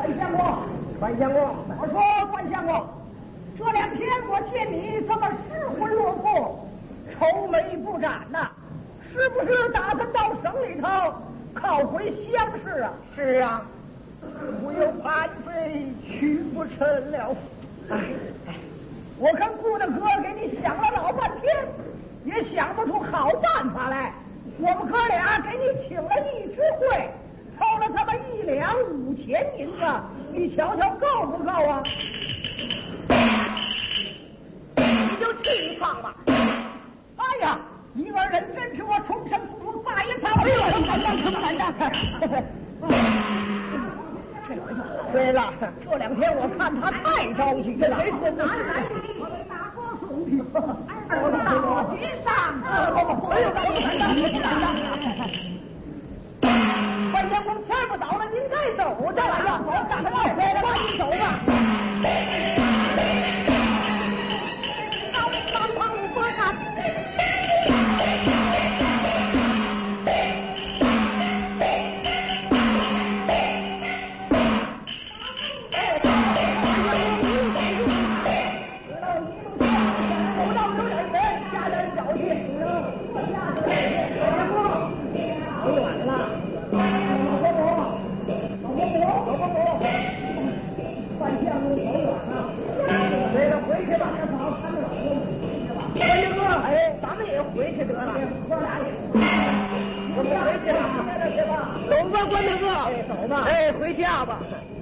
关相公， 关相公， 我说关相公，这2天我见你这么失魂落魄，愁眉不展呐，是不是打算到省里头靠回乡试啊？ 是啊， 我有盘飞去不成了。 哎， 我跟顾大哥给你想了老半天，也想不出好办法来。我们哥俩给你请了一支会，凑了他妈1两5钱银子，你瞧瞧够不够啊？ 你就去一趟吧。 哎呀，你二人真是我重生父母大爷他为了敢当可不敢当。对了，这2天我看他太着急了。哪来的大光送去？我大街上，没有关相公，天不早了，您该走着了。我赶快回来吧，你走吧。咱们也回去得了，我俩也，我们回去了，走吧，关大哥，走吧，回家吧。